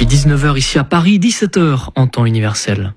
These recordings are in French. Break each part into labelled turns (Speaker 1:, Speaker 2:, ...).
Speaker 1: est 19h ici à Paris, 17h en temps universel.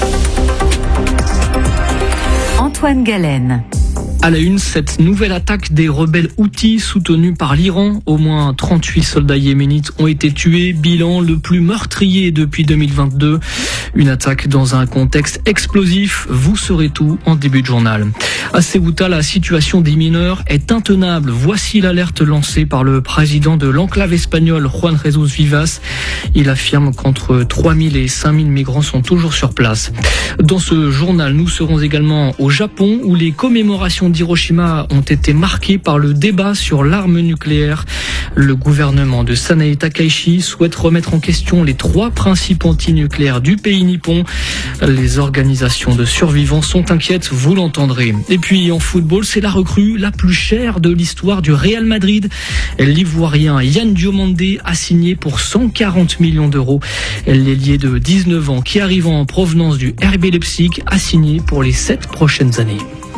Speaker 2: Antoine Galen.
Speaker 1: À la une, cette nouvelle attaque des rebelles Houthis soutenus par l'Iran. Au moins 38 soldats yéménites ont été tués. Bilan le plus meurtrier depuis 2022. Une attaque dans un contexte explosif. Vous saurez tout en début de journal. À Ceuta, la situation des mineurs est intenable. Voici l'alerte lancée par le président de l'enclave espagnole, Juan Jesús Vivas. Il affirme qu'entre 3000 et 5000 migrants sont toujours sur place. Dans ce journal, nous serons également au Japon où les commémorations d'Hiroshima ont été marquées par le débat sur l'arme nucléaire. Le gouvernement de Sanae Takaichi souhaite remettre en question les 3 principes antinucléaires du pays nippon. Les organisations de survivants sont inquiètes, vous l'entendrez. Et puis en football, c'est la recrue la plus chère de l'histoire du Real Madrid. L'Ivoirien Yann Diomandé a signé pour 140 millions d'euros. L'ailier de 19 ans qui arrive en provenance du RB Leipzig a signé pour les 7 prochaines années.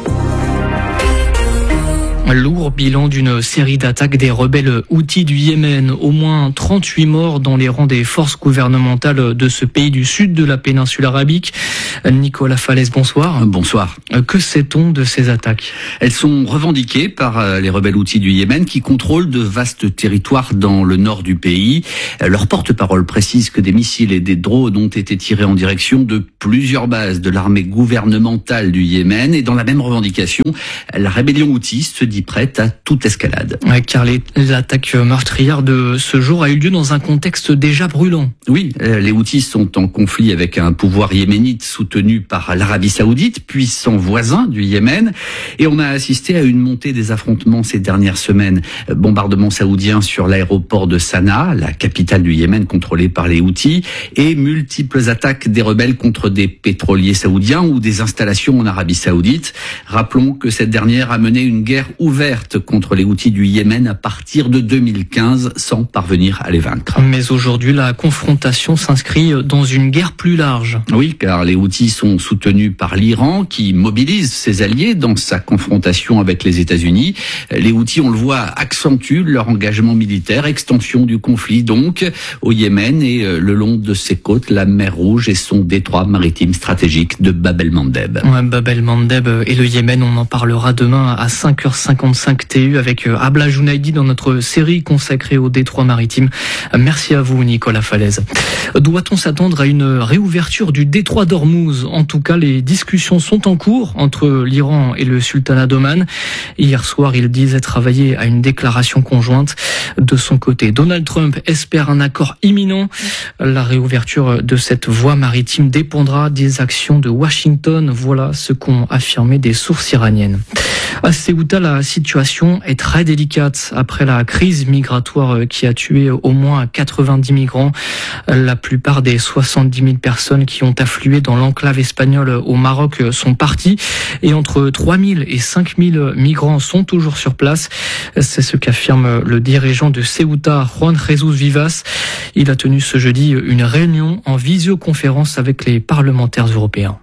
Speaker 1: Lourd bilan d'une série d'attaques des rebelles Houthis du Yémen. Au moins 38 morts dans les rangs des forces gouvernementales de ce pays du sud de la péninsule arabique. Nicolas Falaise, bonsoir.
Speaker 3: Bonsoir.
Speaker 1: Que sait-on de ces attaques ?
Speaker 3: Elles sont revendiquées par les rebelles Houthis du Yémen qui contrôlent de vastes territoires dans le nord du pays. Leur porte-parole précise que des missiles et des drones ont été tirés en direction de plusieurs bases de l'armée gouvernementale du Yémen. Et dans la même revendication, la rébellion Houthi se dit prête à toute escalade.
Speaker 1: Car l'attaque meurtrière de ce jour a eu lieu dans un contexte déjà brûlant.
Speaker 3: Oui, les Houthis sont en conflit avec un pouvoir yéménite soutenu par l'Arabie Saoudite, puissant voisin du Yémen. Et on a assisté à une montée des affrontements ces dernières semaines. Bombardements saoudiens sur l'aéroport de Sanaa, la capitale du Yémen contrôlée par les Houthis, et multiples attaques des rebelles contre des pétroliers saoudiens ou des installations en Arabie Saoudite. Rappelons que cette dernière a mené une guerre ouverte contre les Houthis du Yémen à partir de 2015 sans parvenir à les vaincre.
Speaker 1: Mais aujourd'hui, la confrontation s'inscrit dans une guerre plus large.
Speaker 3: Oui, car les Houthis sont soutenus par l'Iran qui mobilise ses alliés dans sa confrontation avec les États-Unis. Les Houthis, on le voit, accentuent leur engagement militaire, extension du conflit donc au Yémen et le long de ses côtes, la mer Rouge et son détroit maritime stratégique de Bab el-Mandeb.
Speaker 1: Ouais, Bab el-Mandeb et le Yémen, on en parlera demain à 5h55 TU avec Abla Jounaidi dans notre série consacrée au détroit maritime. Merci à vous Nicolas Falaise. Doit-on s'attendre à une réouverture du détroit d'Ormuz ? En tout cas, les discussions sont en cours entre l'Iran et le sultanat d'Oman. Hier soir, ils disaient travailler à une déclaration conjointe. De son côté, Donald Trump espère un accord imminent. La réouverture de cette voie maritime dépendra des actions de Washington. Voilà ce qu'ont affirmé des sources iraniennes. À Ceuta, la situation est très délicate après la crise migratoire qui a tué au moins 90 migrants. La plupart des 70 000 personnes qui ont afflué dans l'enclave espagnole au Maroc sont partis et entre 3 000 et 5 000 migrants sont toujours sur place. C'est ce qu'affirme le dirigeant de Ceuta, Juan Jesús Vivas. Il a tenu ce jeudi une réunion en visioconférence avec les parlementaires européens.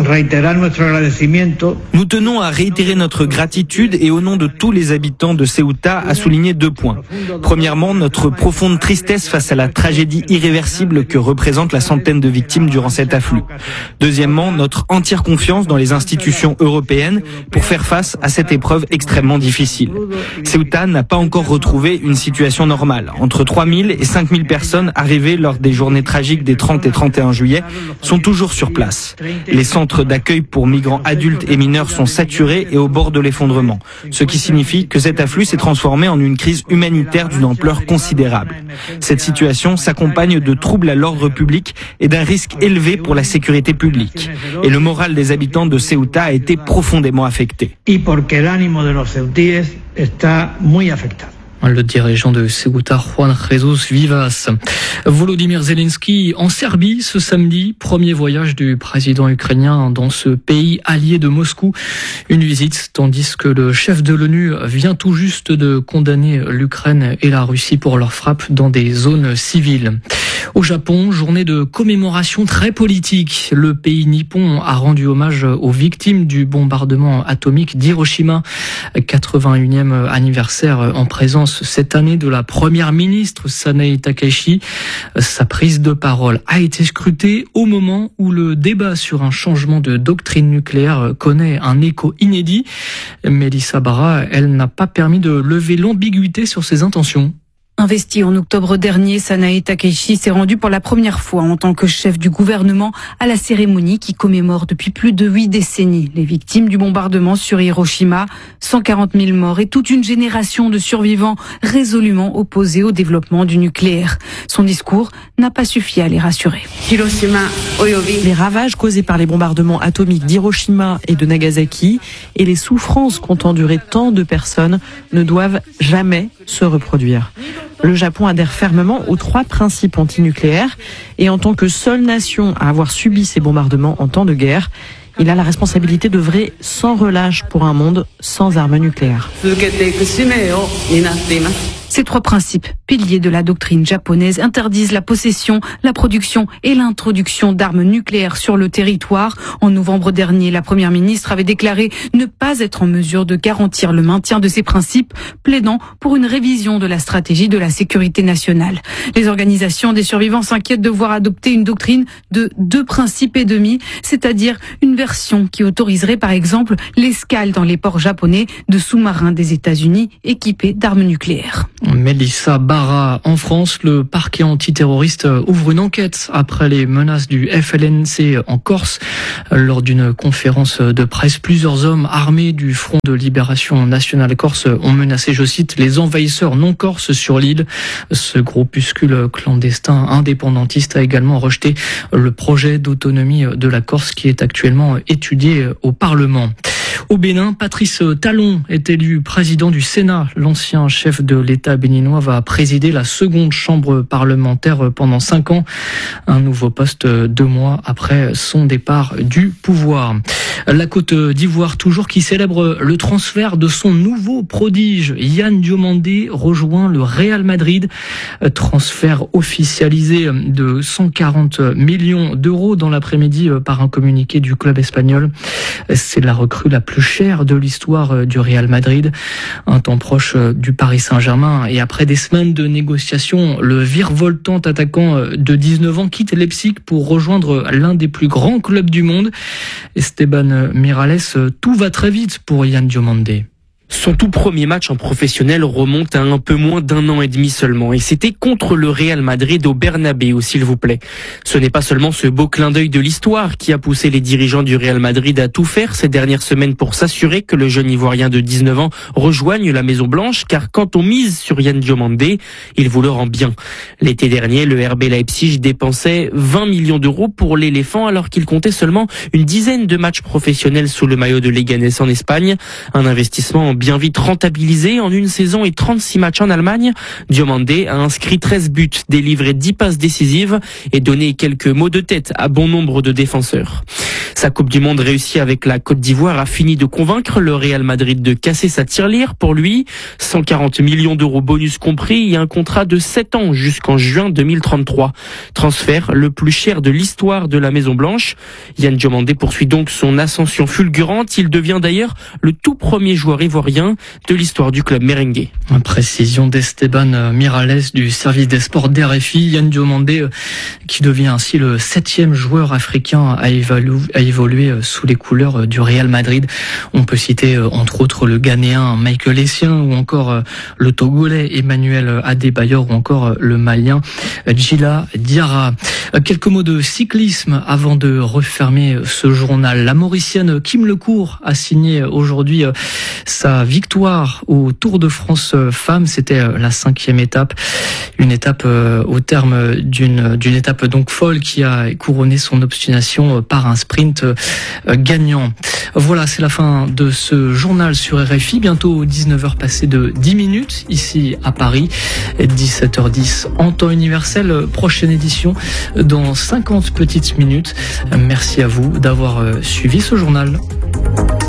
Speaker 4: Nous tenons à réitérer notre gratitude et au nom de tous les habitants de Ceuta à souligner 2 points. Premièrement, notre profonde tristesse face à la tragédie irréversible que représente la centaine de victimes durant cet afflux. Deuxièmement, notre entière confiance dans les institutions européennes pour faire face à cette épreuve extrêmement difficile. Ceuta n'a pas encore retrouvé une situation normale. Entre 3000 et 5000 personnes arrivées lors des journées tragiques des 30 et 31 juillet sont toujours sur place. Les centres d'accueil pour migrants adultes et mineurs sont saturés et au bord de l'effondrement, ce qui signifie que cet afflux s'est transformé en une crise humanitaire d'une ampleur considérable. Cette situation s'accompagne de troubles à l'ordre public et d'un risque élevé pour la sécurité publique. Et le moral des habitants de Ceuta a été profondément affecté.
Speaker 1: Le dirigeant de Ceuta, Juan Jesús Vivas. Volodymyr Zelensky en Serbie ce samedi, premier voyage du président ukrainien dans ce pays allié de Moscou. Une visite tandis que le chef de l'ONU vient tout juste de condamner l'Ukraine et la Russie pour leurs frappes dans des zones civiles. Au Japon, journée de commémoration très politique. Le pays nippon a rendu hommage aux victimes du bombardement atomique d'Hiroshima. 81e anniversaire en présence cette année de la première ministre Sanae Takaichi. Sa prise de parole a été scrutée au moment où le débat sur un changement de doctrine nucléaire connaît un écho inédit. Mélissa Barra, elle n'a pas permis de lever l'ambiguïté sur ses intentions.
Speaker 5: Investi en octobre dernier, Sanae Takaichi s'est rendu pour la première fois en tant que chef du gouvernement à la cérémonie qui commémore depuis plus de 8 décennies les victimes du bombardement sur Hiroshima. 140 000 morts et toute une génération de survivants résolument opposés au développement du nucléaire. Son discours n'a pas suffi à les rassurer.
Speaker 6: Les ravages causés par les bombardements atomiques d'Hiroshima et de Nagasaki et les souffrances qu'ont endurées tant de personnes ne doivent jamais se reproduire. Le Japon adhère fermement aux 3 principes antinucléaires et en tant que seule nation à avoir subi ces bombardements en temps de guerre, il a la responsabilité d'œuvrer sans relâche pour un monde sans armes nucléaires.
Speaker 5: Ces 3 principes, piliers de la doctrine japonaise, interdisent la possession, la production et l'introduction d'armes nucléaires sur le territoire. En novembre dernier, la première ministre avait déclaré ne pas être en mesure de garantir le maintien de ces principes, plaidant pour une révision de la stratégie de la sécurité nationale. Les organisations des survivants s'inquiètent de voir adopter une doctrine de 2 principes et demi, c'est-à-dire une version qui autoriserait par exemple l'escale dans les ports japonais de sous-marins des États-Unis équipés d'armes nucléaires.
Speaker 1: Mélissa Barra, en France, le parquet antiterroriste ouvre une enquête après les menaces du FLNC en Corse. Lors d'une conférence de presse, plusieurs hommes armés du Front de Libération Nationale Corse ont menacé, je cite, les envahisseurs non corses sur l'île. Ce groupuscule clandestin indépendantiste a également rejeté le projet d'autonomie de la Corse qui est actuellement étudié au Parlement. Au Bénin, Patrice Talon est élu président du Sénat. L'ancien chef de l'État béninois va présider la seconde chambre parlementaire pendant 5 ans. Un nouveau poste 2 mois après son départ du pouvoir. La Côte d'Ivoire toujours qui célèbre le transfert de son nouveau prodige. Yan Diomandé rejoint le Real Madrid. Transfert officialisé de 140 millions d'euros dans l'après-midi par un communiqué du club espagnol. C'est la recrue la plus chère de l'histoire du Real Madrid, un temps proche du Paris Saint-Germain. Et après des semaines de négociations, le virevoltant attaquant de 19 ans quitte Leipzig pour rejoindre l'un des plus grands clubs du monde. Esteban Miralles, tout va très vite pour Yan Diomandé.
Speaker 7: Son tout premier match en professionnel remonte à un peu moins d'1 an et demi seulement. Et c'était contre le Real Madrid au Bernabéu, s'il vous plaît. Ce n'est pas seulement ce beau clin d'œil de l'histoire qui a poussé les dirigeants du Real Madrid à tout faire ces dernières semaines pour s'assurer que le jeune Ivoirien de 19 ans rejoigne la Maison Blanche, car quand on mise sur Yan Diomandé, il vous le rend bien. L'été dernier, le RB Leipzig dépensait 20 millions d'euros pour l'éléphant alors qu'il comptait seulement une dizaine de matchs professionnels sous le maillot de Leganés en Espagne. Un investissement bien vite rentabilisé en une saison et 36 matchs en Allemagne. Diomandé a inscrit 13 buts, délivré 10 passes décisives et donné quelques mots de tête à bon nombre de défenseurs. Sa Coupe du Monde réussie avec la Côte d'Ivoire a fini de convaincre le Real Madrid de casser sa tirelire pour lui. 140 millions d'euros bonus compris et un contrat de 7 ans jusqu'en juin 2033. Transfert le plus cher de l'histoire de la Maison Blanche. Yan Diomandé poursuit donc son ascension fulgurante. Il devient d'ailleurs le tout premier joueur ivoirien de l'histoire du club merengue.
Speaker 1: Précision d'Esteban Miralles du service des sports d'RFI. Yan Diomandé qui devient ainsi le 7e joueur africain à évoluer sous les couleurs du Real Madrid. On peut citer entre autres le Ghanéen Michael Essien ou encore le Togolais Emmanuel Adebayor ou encore le Malien Djila Diarra. Quelques mots de cyclisme avant de refermer ce journal. La Mauricienne Kim Lecourt a signé aujourd'hui sa victoire au Tour de France Femmes. C'était la 5e étape. Une étape au terme d'une étape donc folle qui a couronné son obstination par un sprint gagnant. Voilà, c'est la fin de ce journal sur RFI. Bientôt 19h passées de 10 minutes ici à Paris. 17h10 en temps universel. Prochaine édition dans 50 petites minutes. Merci à vous d'avoir suivi ce journal.